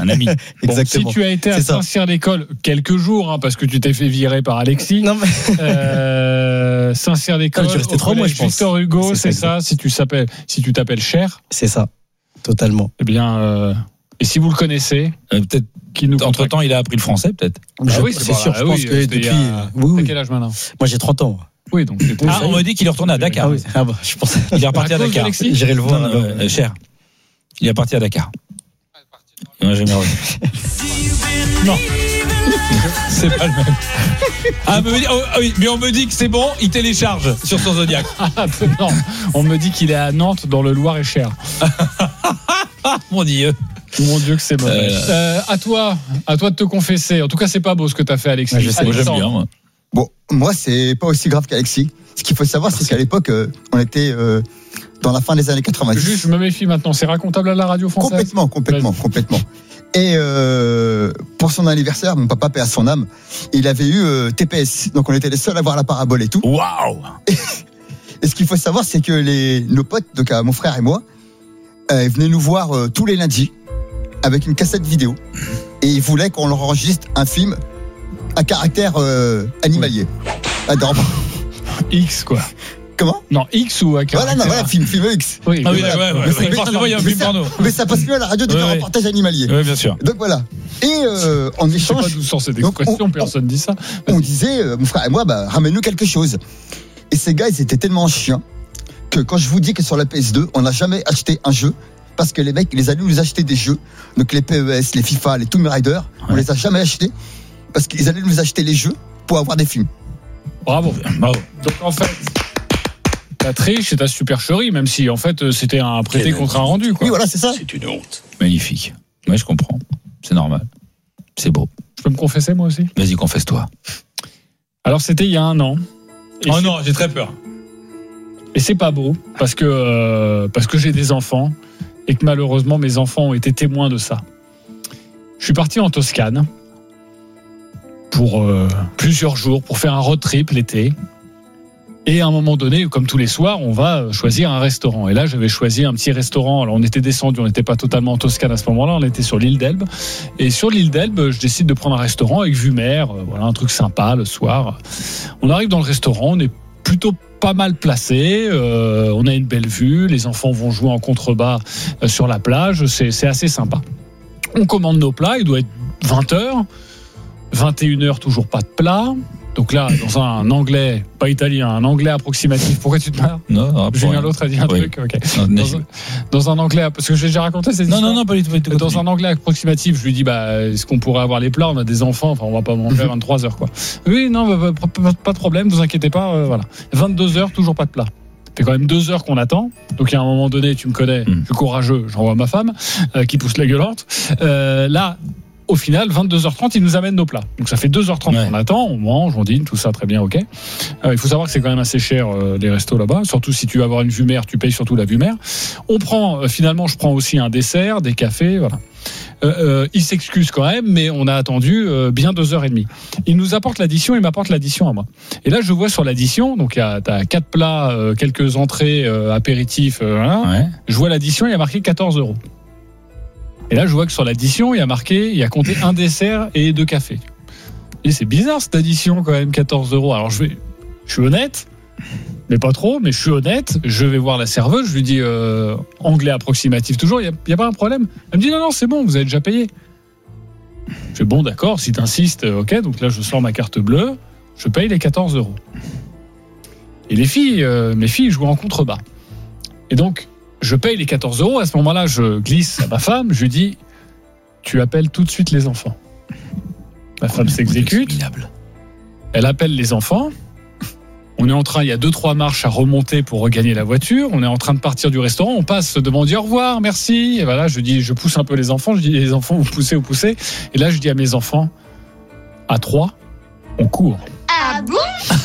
un ami. Exactement. Si tu as été à Saint-Cyr-l'École quelques jours, parce que tu t'es fait virer par Alexis. Non, mais... Saint-Cyr-l'École. J'ai resté 3 mois, je pense. Victor Hugo, c'est ça. Si tu t'appelles Cher. C'est ça. Totalement. Eh bien, et si vous le connaissez, peut-être. Entre-temps, il a appris le français, peut-être. Oui, c'est sûr. Je pense que depuis. T'as quel âge maintenant ? Moi, j'ai 30 ans. Oui, donc. On me dit qu'il est retourné à Dakar. Ah bah, je pensais. Il est reparti à Dakar. J'irai le voir. Cher. Il est reparti à Dakar. Moi, j'ai revenu. Non. C'est pas le même. Mais on me dit que c'est bon, il télécharge sur son Zodiac. Non, on me dit qu'il est à Nantes dans le Loir-et-Cher. Mon Dieu. Mon Dieu que c'est mauvais. À toi de te confesser. En tout cas, c'est pas beau ce que t'as fait, Alexis. Moi, j'aime bien. Moi. Bon, moi, c'est pas aussi grave qu'Alexis. Ce qu'il faut savoir, c'est qu'à l'époque, on était dans la fin des années 90. Juste, je me méfie maintenant. C'est racontable à la radio française ? Complètement. Et pour son anniversaire, mon papa, paix à son âme, il avait eu TPS. Donc, on était les seuls à voir la parabole et tout. Waouh. Et ce qu'il faut savoir, c'est que nos potes, donc mon frère et moi, ils venaient nous voir tous les lundis avec une cassette vidéo. Et ils voulaient qu'on leur enregistre un film à caractère animalier. Adorable. X, quoi. Comment ? Non, X ou à caractère. Voilà, film X. Oui, ouais. Forcément, il y a un film porno. Mais ça passe mieux à la radio de faire un reportage animalier. Oui, bien sûr. Donc voilà. Et en échange. Je sais pas d'où sort cette expression, personne dit ça. On disait, mon frère et moi, ramène-nous quelque chose. Et ces gars, ils étaient tellement chiants que quand je vous dis que sur la PS2, on n'a jamais acheté un jeu. Parce que les mecs, ils allaient nous acheter des jeux. Donc les PES, les FIFA, les Tomb Raider, on les a jamais achetés. Parce qu'ils allaient nous acheter les jeux pour avoir des films. Bravo. Donc en fait, ta triche et ta supercherie, même si en fait c'était un prêté contre un rendu, quoi. Oui, voilà, c'est ça. C'est une honte. Magnifique. Ouais, je comprends. C'est normal. C'est beau. Je peux me confesser moi aussi ? Vas-y, confesse-toi. Alors c'était il y a 1 an. Oh non, j'ai très peur. Et c'est pas beau parce que j'ai des enfants et que malheureusement mes enfants ont été témoins de ça. Je suis parti en Toscane pour plusieurs jours pour faire un road trip l'été. Et à un moment donné, comme tous les soirs, on va choisir un restaurant. Et là, j'avais choisi un petit restaurant. Alors, on était descendu, on n'était pas totalement en Toscane à ce moment-là, on était sur l'île d'Elbe. Et sur l'île d'Elbe, je décide de prendre un restaurant avec vue mer, voilà, un truc sympa le soir. On arrive dans le restaurant, on est plutôt pas mal placé, on a une belle vue, les enfants vont jouer en contrebas sur la plage, c'est assez sympa. On commande nos plats, il doit être 20h, 21h, toujours pas de plat. Donc là, dans un anglais, pas italien, un anglais approximatif. Pourquoi tu te marres ? Non, Julien l'autre a dit un truc. Ok. Dans un anglais, parce que j'ai déjà raconté cette histoire. Non, pas du tout. Dans un anglais approximatif, je lui dis, est-ce qu'on pourrait avoir les plats ? On a des enfants, enfin, on va pas manger à 23h, quoi. Oui, non, pas de problème, ne vous inquiétez pas, voilà. 22h, toujours pas de plat. Ça fait quand même 2 heures qu'on attend. Donc, à un moment donné, tu me connais, je suis courageux, j'envoie ma femme, qui pousse la gueulante. Là, au final, 22h30, ils nous amènent nos plats. Donc ça fait 2h30 qu'on attend, on mange, on dîne, tout ça, très bien, ok. Il faut savoir que c'est quand même assez cher les restos là-bas, surtout si tu veux avoir une vue mer, tu payes surtout la vue mer. On prend, finalement, je prends aussi un dessert, des cafés, voilà. Il s'excuse quand même, mais on a attendu bien 2h30. Il nous apporte l'addition, il m'apporte l'addition à moi. Et là, je vois sur l'addition, donc t'as 4 plats, quelques entrées, apéritifs, voilà. Je vois l'addition, il y a marqué 14 €. Et là, je vois que sur l'addition, il y a compté un dessert et 2 cafés. Et c'est bizarre cette addition quand même, 14 €. Alors je suis honnête, mais pas trop, mais je suis honnête. Je vais voir la serveuse, je lui dis anglais approximatif toujours, il y a pas un problème. Elle me dit non, c'est bon, vous avez déjà payé. Je fais bon, d'accord, si t'insistes, ok. Donc là, je sors ma carte bleue, je paye les 14 €. Et mes filles jouent en contrebas. Et donc, je paye les 14 €. À ce moment-là, je glisse à ma femme. Je lui dis, tu appelles tout de suite les enfants. Ma femme s'exécute. Elle appelle les enfants. On est en train, il y a 2-3 marches à remonter pour regagner la voiture. On est en train de partir du restaurant. On passe devant, on dit au revoir, merci. Et voilà, je pousse un peu les enfants. Je dis, les enfants, vous poussez. Et là, je dis à mes enfants, à 3, on court. Ah bon ?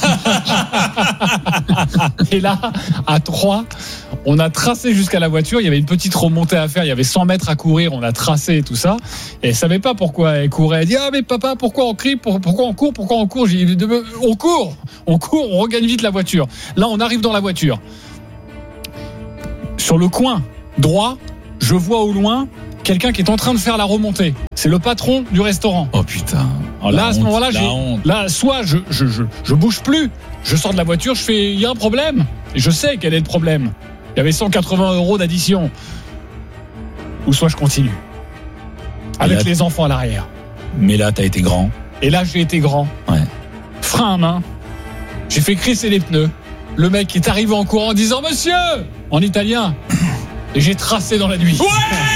Et là, à 3, on a tracé jusqu'à la voiture. Il y avait une petite remontée à faire. Il y avait 100 mètres à courir. On a tracé et tout ça. Et elle savait pas pourquoi elle courait. Elle dit, mais papa, pourquoi on crie ? Pourquoi on court ? J'ai dit, on court, on regagne vite la voiture. Là, on arrive dans la voiture. Sur le coin droit, je vois au loin quelqu'un qui est en train de faire la remontée. C'est le patron du restaurant. Oh putain. Oh, Là, à ce moment-là, honte. soit je bouge plus, je sors de la voiture, je fais, il y a un problème. Et je sais quel est le problème. Il y avait 180 € d'addition. Ou soit je continue. Avec les enfants à l'arrière. Mais là, t'as été grand. Et là, j'ai été grand. Ouais. Frein à main. J'ai fait crisser les pneus. Le mec est arrivé en courant en disant monsieur, en italien. Et j'ai tracé dans la nuit. Ouais.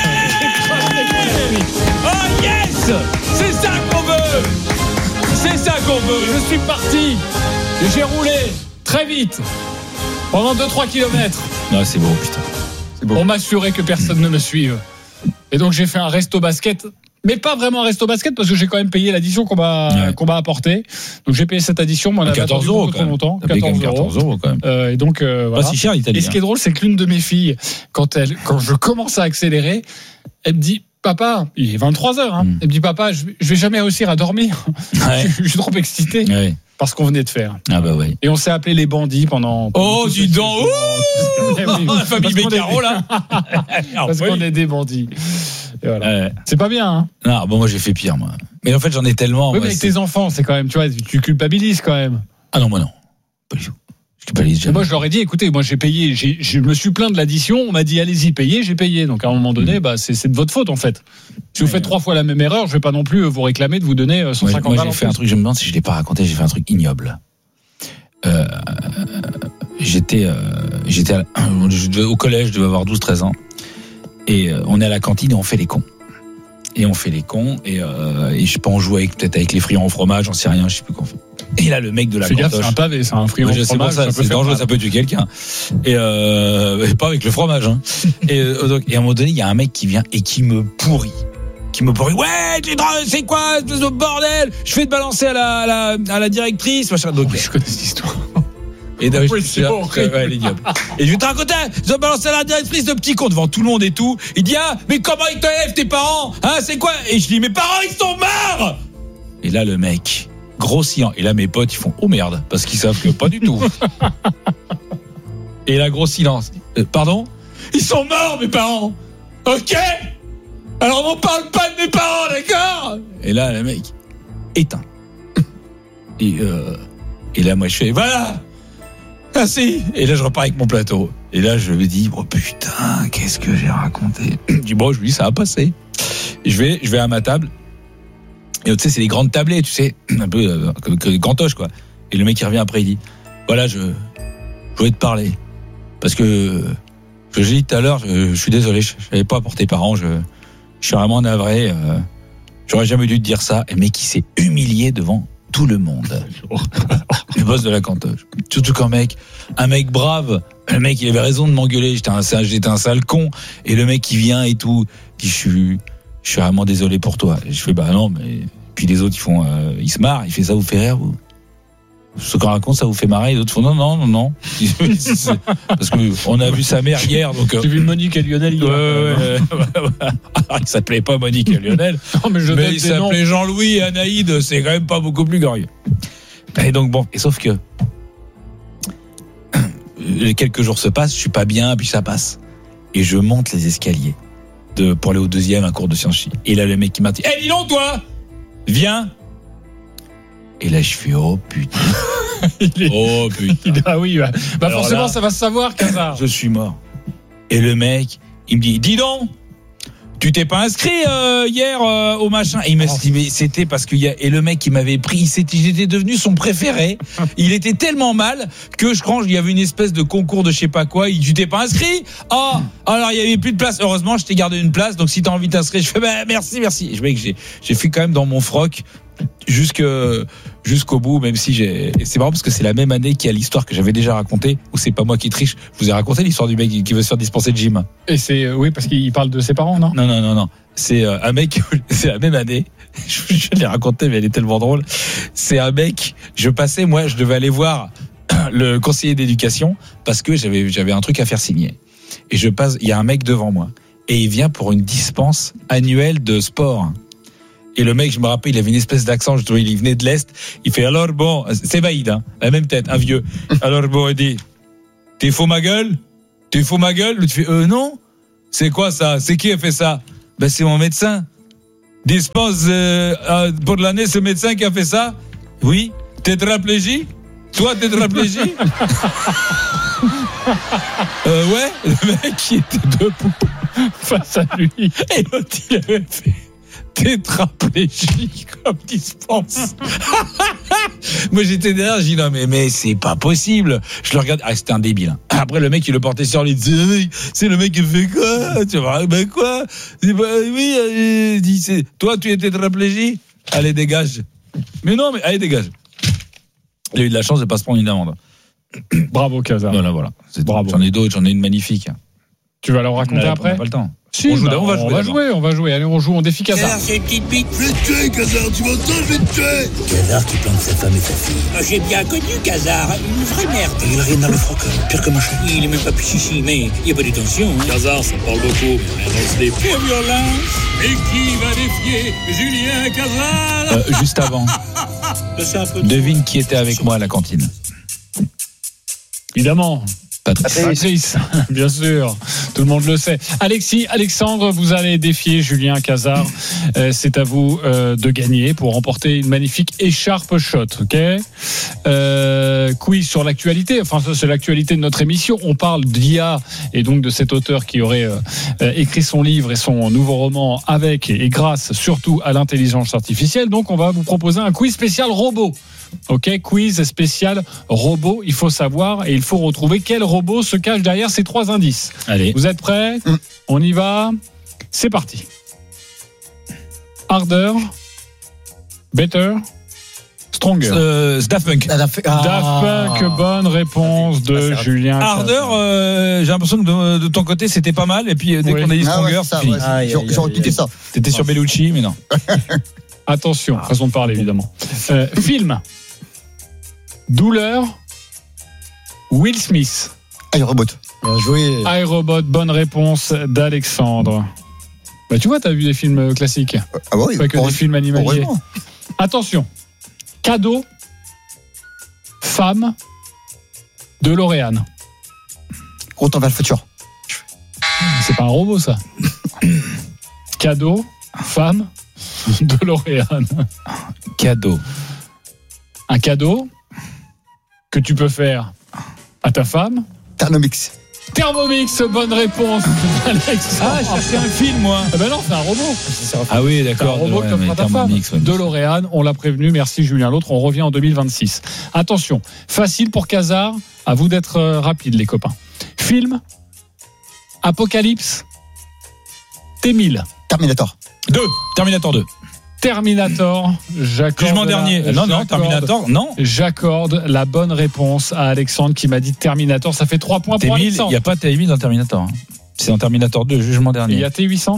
Oh yes. C'est ça qu'on veut. C'est ça qu'on veut. Je suis parti. Et j'ai roulé très vite. Pendant 2-3 kilomètres. Non, c'est beau, putain. C'est beau. Pour m'assurer que personne ne me suive. Et donc j'ai fait un resto basket. Mais pas vraiment un resto basket parce que j'ai quand même payé l'addition qu'on m'a apportée. Donc j'ai payé cette addition. Moi, on a 14 € trop longtemps. 14 € quand même. Et donc voilà. Pas si cher l'Italie. Et ce qui est drôle, c'est que l'une de mes filles, quand je commence à accélérer, elle me dit papa, il est 23h. Elle me dit papa, je vais jamais réussir à dormir. Ouais. Je suis trop excité Ouais. parce qu'on venait de faire. Ah bah ouais. Et on s'est appelé les bandits pendant. Oh, dis donc. La famille Beccaro là. Parce qu'on est des bandits. Et voilà. C'est pas bien, hein. Non, bon, moi j'ai fait pire, moi. Mais en fait, j'en ai tellement. Oui, mais avec tes enfants, c'est quand même, tu vois, tu culpabilises quand même. Ah non, moi non. Pas du tout. Je culpabilise jamais. Et moi, je leur ai dit, écoutez, moi j'ai payé, je me suis plaint de l'addition, on m'a dit, allez-y, payez, j'ai payé. Donc à un moment donné, c'est de votre faute, en fait. Si vous faites 3 fois la même erreur, je vais pas non plus vous réclamer de vous donner 150 balles. Moi, j'ai fait un truc, je me demande si je l'ai pas raconté, j'ai fait un truc ignoble. J'étais au collège, je devais avoir 12-13 ans. Et on est à la cantine et on fait les cons. Et je sais pas, on joue peut-être avec les friands au fromage, j'en sais rien, je sais plus quoi on fait. Et là, le mec de la Fais gaffe, cantoche. c'est un pavé, c'est un friand au fromage. C'est dangereux, ça peut tuer quelqu'un. Et pas avec le fromage, hein. Et à un moment donné, il y a un mec qui vient et qui me pourrit. Ouais, c'est quoi, espèce de bordel? Je fais te balancer à la directrice, machin. Donc, je connais cette histoire. Et oui, c'est horrible. Ouais, l'idiot. Et je vais te raconter, ils ont balancé à la directrice de petit con devant tout le monde et tout. Il dit, ah, mais comment ils te lèvent tes parents? Hein, c'est quoi? Et je dis, mes parents, ils sont morts! Et là, le mec, gros silence. Et là, mes potes, ils font, oh merde, parce qu'ils savent que pas du tout. Et là, gros silence. Pardon? Ils sont morts, mes parents! Ok! Alors, on parle pas de mes parents, d'accord? Et là, le mec, éteint. Et là, moi, je fais, voilà! Merci. Et là, je repars avec mon plateau. Et là, je me dis, oh putain, qu'est-ce que j'ai raconté? Je dis, bon, je lui dis, ça va passer. Et je vais à ma table. Et tu sais, c'est des grandes tablées, tu sais, un peu comme cantoche, quoi. Et le mec, il revient après, il dit, voilà, je voulais te parler. Parce que, j'ai dit tout à l'heure, je suis désolé, je n'avais pas apporté parents, je suis vraiment navré. J'aurais jamais dû te dire ça. Et le mec, il s'est humilié devant tout le monde. Le boss de la cantoche. Surtout qu'un mec brave, le mec il avait raison de m'engueuler, j'étais un sale con, et le mec qui vient et tout, dit je suis vraiment désolé pour toi. Et je fais bah non, mais puis les autres ils se marrent, il fait ça vous fait rire vous? Ce qu'on raconte ça vous fait marrer, les autres font non. Parce que on a vu sa mère hier, donc j'ai vu Monique et Lionel hier. Alors, il s'appelait pas Monique et Lionel, non, mais il s'appelait Jean-Louis et Anaïde, c'est quand même pas beaucoup plus glorieux. Et donc bon, et sauf que quelques jours se passent, je suis pas bien, puis ça passe. Et je monte les escaliers pour aller au deuxième, un cours de sciences. Et là, le mec qui m'a dit, dis donc toi, viens. Et là, je fais, oh putain. Oh putain. Ah oui, bah forcément, là, ça va se savoir, Casar. Je suis mort. Et le mec, il me dit, dis donc, tu t'es pas inscrit hier au machin? Et il m'a dit, mais c'était parce qu'il y a... Et le mec qui m'avait pris, j'étais devenu son préféré. Il était tellement mal que je crois qu'il y avait une espèce de concours de je sais pas quoi. Tu t'es pas inscrit? Oh, alors il y avait plus de place. Heureusement, je t'ai gardé une place. Donc si t'as envie de t'inscrire, je fais bah, merci. Et je vois que j'ai fait quand même dans mon froc jusqu'au bout, même si c'est marrant parce que c'est la même année qu'il y a l'histoire que j'avais déjà racontée, où c'est pas moi qui triche. Je vous ai raconté l'histoire du mec qui veut se faire dispenser de gym. Et c'est oui, parce qu'il parle de ses parents, non? Non. C'est un mec, c'est la même année. Je l'ai raconté, mais elle est tellement drôle. C'est un mec, je devais aller voir le conseiller d'éducation parce que j'avais un truc à faire signer. Et il y a un mec devant moi et il vient pour une dispense annuelle de sport. Et le mec, je me rappelle, il avait une espèce d'accent, je trouvais, il venait de l'Est. Il fait, alors bon, c'est Vaïd, hein, la même tête, un vieux. Alors bon, il dit, t'es faux ma gueule? Tu fais, non? C'est quoi ça? C'est qui a fait ça? Ben, c'est mon médecin. Dispense pour l'année, ce médecin qui a fait ça. Oui. Tétraplégie. Toi, tétraplégie. Ouais. Le mec qui était debout face à lui. Et l'autre, il avait fait tétraplégie comme dispense. Moi, j'étais derrière, j'ai dit non, mais c'est pas possible. Je le regarde. Ah, c'était un débile. Après, le mec, il le portait sur lui. Il disait, c'est le mec qui fait quoi? Tu vois, ben quoi? Oui, il dit, toi, tu es tétraplégie? Allez, dégage. Mais non, mais allez, dégage. Il a eu de la chance de pas se prendre une amende. Bravo, Casar. Voilà. Bravo. J'en ai d'autres, j'en ai une magnifique. Tu vas leur raconter après? On n'a pas le temps. Si, on va jouer. Allez, on joue, on défie Casar. Casar, c'est une petite bite. Je vais te tuer, Casar, tu m'entends, je vais te tuer. Casar qui plante sa femme et sa fille. J'ai bien connu Casar, une vraie merde. Il a rien dans le froc, pire que machin. Il est même pas pichichi, mais il n'y a pas de tension. Casar, ça parle beaucoup, mais rien dans ce début. Pure violence. Et qui va défier Julien Casar? Juste avant, devine qui était avec moi à la cantine. Évidemment. Patrice, bien sûr, tout le monde le sait. Alexandre, vous allez défier Julien Casar. C'est à vous de gagner pour remporter une magnifique écharpe shot, ok? Quiz sur l'actualité. Enfin, ça, c'est l'actualité de notre émission. On parle d'IA et donc de cet auteur qui aurait écrit son livre et son nouveau roman avec et grâce surtout à l'intelligence artificielle. Donc, on va vous proposer un quiz spécial robot. Ok, quiz spécial robot. Il faut savoir et il faut retrouver quel robot se cache derrière ces 3 indices. Allez. Vous êtes prêts? On y va. C'est parti. Harder, better, stronger. Daft Punk. Daft Punk, bonne réponse de Julien. Harder, j'ai l'impression que de ton côté c'était pas mal et puis dès qu'on a dit Stronger, ça, fini. j'aurais quitté ça. T'étais sur Bellucci, mais non. Attention, façon de parler évidemment. Film. Douleur. Will Smith. iRobot. Bien joué. iRobot, bonne réponse d'Alexandre. Bah tu vois, t'as vu des films classiques. Ah oui. Pas que des films animaliers. Heureusement. Attention. Cadeau. Femme. DeLorean. Retour vers le futur. C'est pas un robot ça. Cadeau. Femme. DeLorean. Cadeau. Un cadeau que tu peux faire à ta femme. Thermomix. Thermomix, bonne réponse. Ah, je cherchais un film, moi. Ah ben non, c'est un robot. Ah oui, C'est un d'accord. robot comme ta femme. DeLorean, on l'a prévenu. Merci Julien. L'autre, on revient en 2026. Attention, facile pour Casar. À vous d'être rapide, les copains. Film. Apocalypse. T-1000. Terminator. Terminator 2. Terminator, j'accorde. Jugement dernier. Non, Terminator, non. J'accorde la bonne réponse à Alexandre qui m'a dit Terminator. Ça fait 3 points pour T-1000, Alexandre. il n'y a pas T-1000 dans Terminator. C'est dans Terminator 2, jugement dernier. Il y a T800.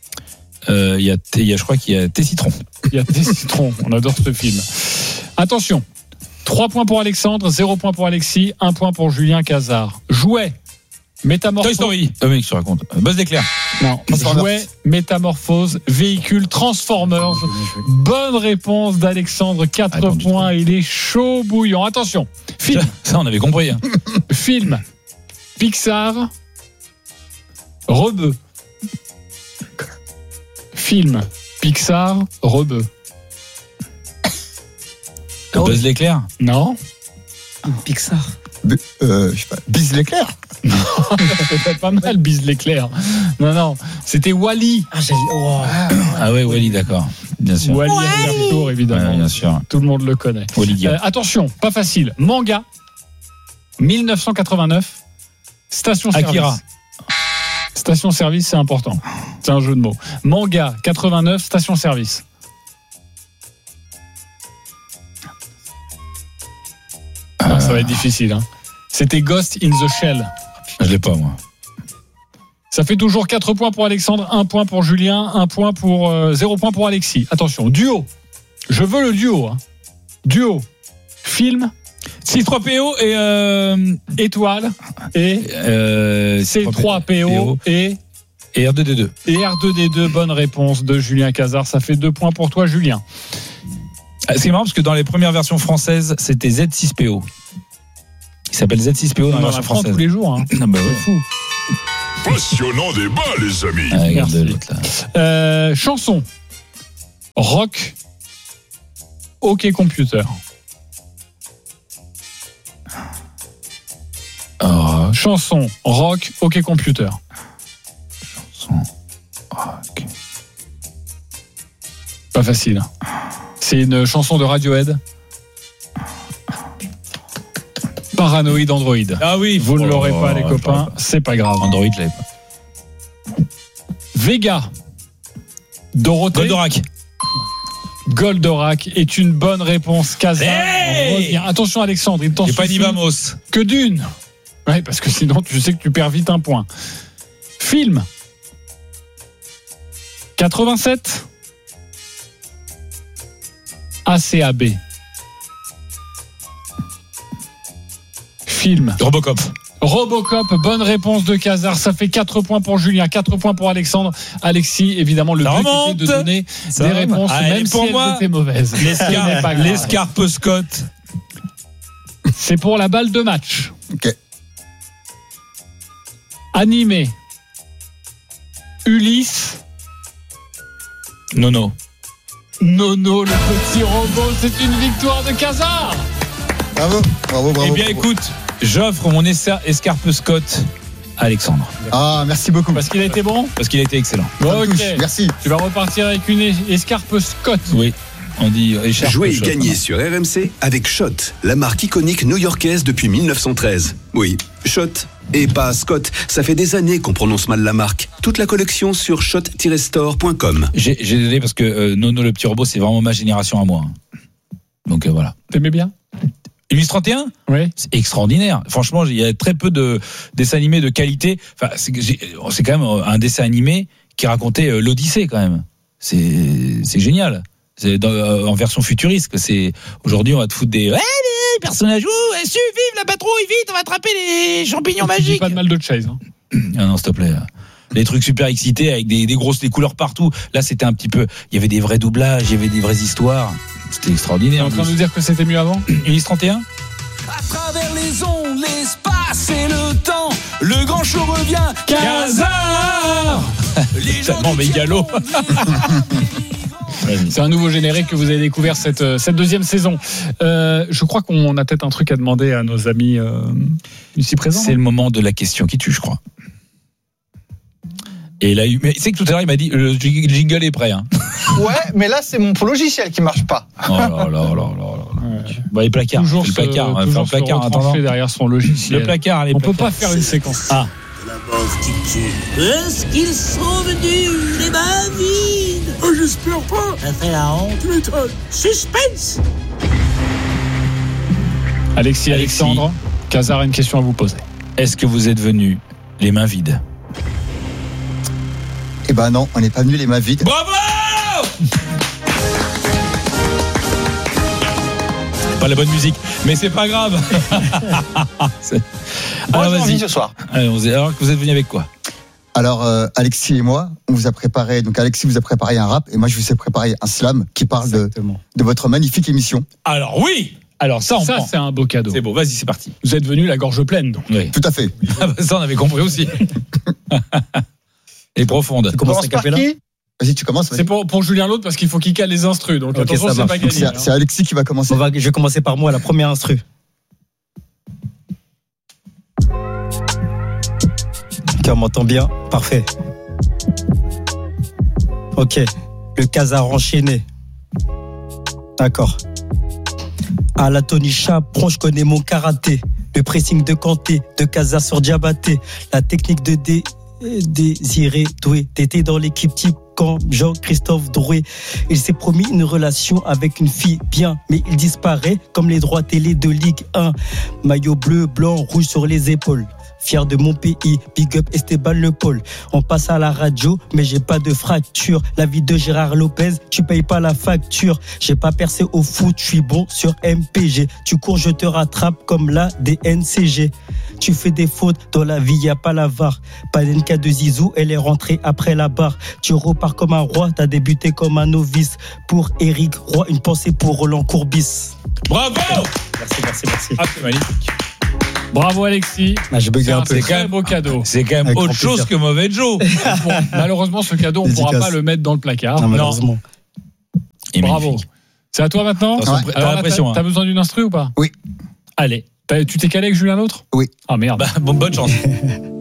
Je crois qu'il y a T-Citron. Il y a T-Citron. On adore ce film. Attention. 3 points pour Alexandre, 0 points pour Alexis, 1 point pour Julien Casar. Jouet. Métamorphose. Toy Story. Ah oui, que tu racontes. Buzz d'éclair. Non. Jouet, métamorphose, véhicule, Transformers. Bonne réponse d'Alexandre. 4 points. Il est chaud bouillant. Attention. Film. Ça, on avait compris. Hein. Film. Pixar. Rebeu. Film. Pixar. Rebeu. Buzz d'éclair. Non. Pixar. Je sais pas. Bise l'éclair. C'était pas mal, Bise l'éclair. Non. C'était Wall-E. Ah ouais, Wall-E, d'accord. Bien sûr. Wall-E à faire tour, évidemment. Ouais, bien sûr. Tout le monde le connaît. Attention, pas facile. Manga. 1989. Station service. Akira. Station service, c'est important. C'est un jeu de mots. Manga 89, station service. Ça va être difficile. Hein. C'était Ghost in the Shell. Je l'ai pas, moi. Ça fait toujours 4 points pour Alexandre, 1 point pour Julien, 0 point pour Alexis. Attention, duo. Je veux le duo. Hein. Duo. Film. C3PO et Étoile. Et C3PO et R2D2. Et R2D2, bonne réponse de Julien Casar. Ça fait 2 points pour toi, Julien. C'est marrant parce que dans les premières versions françaises, c'était Z6PO. Il s'appelle Z6PO dans la version française. Tous les jours. Hein. Ah bah ouais. C'est fou. Passionnant débat, les amis. Ah, regardez Merci. l'autre, là. Chanson. Rock. Hockey computer. Chanson. Rock. Hockey computer. Rock. Pas facile. C'est une chanson de Radiohead. Paranoïde Android. Ah oui, Vous ne l'aurez pas, les je copains. l'aurais pas. C'est pas grave. Android, je l'avais pas. Vega. Dorothée. Goldorak. Goldorak est une bonne réponse. Casa Hey revient. Attention, Alexandre, il t'en J'ai pas dit suffit Vamos. que d'une. Oui, parce que sinon, tu sais que tu perds vite un point. Film. 87. ACAB. Film. Robocop. Robocop, bonne réponse de Casar. Ça fait 4 points pour Julien, 4 points pour Alexandre. Alexis, évidemment, le Ça but remonte. était de donner Ça des remonte. réponses, Allez, même pour si moi, elles étaient mauvaises. Ce n'est pas grave. L'escarpe Scott. C'est pour la balle de match. Ok. Animé. Ulysse. Nono. Nono, le petit robot, c'est une victoire de Casar. Bravo. Eh bien, écoute, j'offre mon escarpe Scott à Alexandre. Ah, merci beaucoup. Parce qu'il a été bon. Parce qu'il a été excellent. Ok. Merci. Tu vas repartir avec une escarpe Scott. Oui. On dit écharpe. Jouez et Scott. gagnez sur RMC avec Shot, la marque iconique new-yorkaise depuis 1913. Oui, Shot et pas Scott. Ça fait des années qu'on prononce mal la marque. Toute la collection sur shot-store.com. J'ai désolé parce que Nono le petit robot, c'est vraiment ma génération à moi. Donc voilà. T'aimais bien? Ulysse 31, Oui. c'est extraordinaire. Franchement, il y a très peu de dessins animés de qualité. Enfin, c'est quand même un dessin animé qui racontait l'Odyssée quand même. C'est génial. C'est en version futuriste. Aujourd'hui, on va te foutre des les personnages. Vive la patrouille, vite, on va attraper les champignons Je dis magiques. pas de mal de Chase. Hein. Ah non, s'il te plaît. Les trucs super excités avec des couleurs partout. Là, c'était un petit peu. Il y avait des vrais doublages, il y avait des vraies histoires. C'était T'es extraordinaire. en train de nous dire que c'était mieux avant? Ulysse 31. À travers les ondes, l'espace et le temps, le grand show revient. Casar. Tellement mégalo. C'est un nouveau générique que vous avez découvert cette deuxième saison. Je crois qu'on a peut-être un truc à demander à nos amis ici présents. C'est le moment de la question qui tue, je crois. Et là, mais c'est que tout à l'heure, il m'a dit le jingle est prêt. Hein. Ouais, mais là, c'est mon logiciel qui marche pas. Oh là là là là là. Bah, les placards. Toujours le placard. On va faire toujours le placard en se attendant. retrancher derrière son logiciel. Le placard, les On peut placards. pas faire une séquence. Ah. La mort qui tue. Est-ce qu'ils sont venus, les mains vides? Oh, j'espère pas. Ça fait la honte. Tu m'étonnes. Suspense. Alexis, Alexandre, Casar a une question à vous poser. Est-ce que vous êtes venus les mains vides? Eh ben non, on n'est pas venu les mains vides. Bravo! Pas la bonne musique, mais c'est pas grave. Moi, Alors j'ai envie vas-y. ce soir. Alors que vous êtes venus avec quoi? Alors, Alexis et moi, on vous a préparé. Donc, Alexis vous a préparé un rap et moi, je vous ai préparé un slam qui parle de votre magnifique émission. Alors oui. Alors ça, on Ça, prend. c'est un beau cadeau. C'est beau. Vas-y, c'est parti. Vous êtes venu la gorge pleine, donc. Oui. Tout à fait. Ah bah, ça, on avait compris aussi. Et profonde. On commence par qui? Vas-y, tu commences. C'est pour Julien l'autre parce qu'il faut qu'il cale les instrus. Donc Ok, attention, ça c'est marche. pas gagné. C'est Alexis qui va commencer. Je vais commencer par moi, la première instru. Ok, on m'entend bien. Parfait. Ok. Le Casar enchaîné. D'accord. À la Tony Chaperon, je connais mon karaté. Le pressing de Kanté, de Casar sur Diabaté. La technique de Désiré Doué. T'étais dans l'équipe type comme Jean-Christophe Drouet. Il s'est promis une relation avec une fille bien, mais il disparaît comme les droits télé de Ligue 1. Maillot bleu, blanc, rouge sur les épaules. Fier de mon pays, big up Esteban Le Paul. On passe à la radio, mais j'ai pas de fracture. La vie de Gérard Lopez, tu payes pas la facture. J'ai pas percé au foot, je suis bon sur MPG. Tu cours, je te rattrape comme la DNCG. Tu fais des fautes, dans la vie y a pas la VAR. Panenka de Zizou, elle est rentrée après la barre. Tu repars comme un roi, t'as débuté comme un novice. Pour Eric Roy, une pensée pour Roland Courbis. Bravo! Merci. Ah, c'est magnifique. Bravo Alexis. Je buguais un peu. C'est quand même beau cadeau. C'est quand même Avec autre grand chose plaisir. que mauvais Joe. Bon, malheureusement, ce cadeau, on ne pourra Dédicace. pas le mettre dans le placard. Non, malheureusement. Et Bravo. magnifique. C'est à toi maintenant. Attention, Ouais. t'as la pression. T'as besoin d'une instru ou pas? Oui. Allez. Tu t'es calé avec Julien L'Autre? Oui. Ah merde. Bonne chance.